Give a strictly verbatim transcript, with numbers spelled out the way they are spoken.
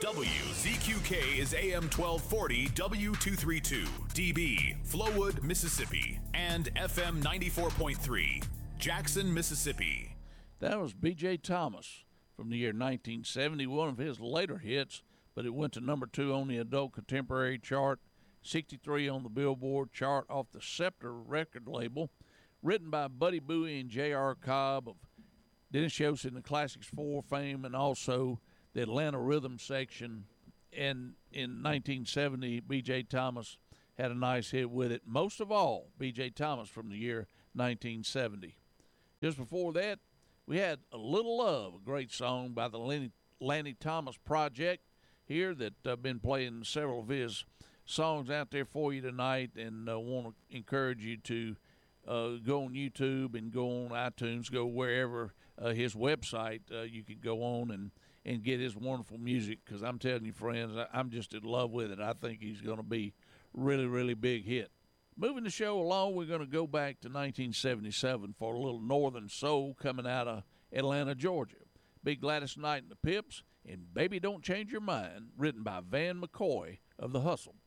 W Z Q K is A M twelve forty W two thirty-two, D B, Flowood, Mississippi, and F M ninety-four point three, Jackson, Mississippi. That was B J Thomas from the year nineteen seventy, one of his later hits, but it went to number two on the adult contemporary chart, sixty-three on the Billboard chart off the Scepter record label, written by Buddy Bowie and J R. Cobb of Dennis Yost in the Classics four fame, and also the Atlanta Rhythm section. And in nineteen seventy, B J Thomas had a nice hit with it. Most of all, B J Thomas from the year nineteen seventy. Just before that, we had A Little Love, a great song by the Lenny, Lanny Thomas Project here that I've uh, been playing several of his songs out there for you tonight, and uh, want to encourage you to uh, go on YouTube and go on iTunes, go wherever uh, his website uh, you can go on and, and get his wonderful music, because I'm telling you, friends, I, I'm just in love with it. I think he's going to be really, really big hit. Moving the show along, we're going to go back to nineteen seventy-seven for a little Northern Soul coming out of Atlanta, Georgia. Big Gladys Knight and the Pips, and Baby Don't Change Your Mind, written by Van McCoy of The Hustle.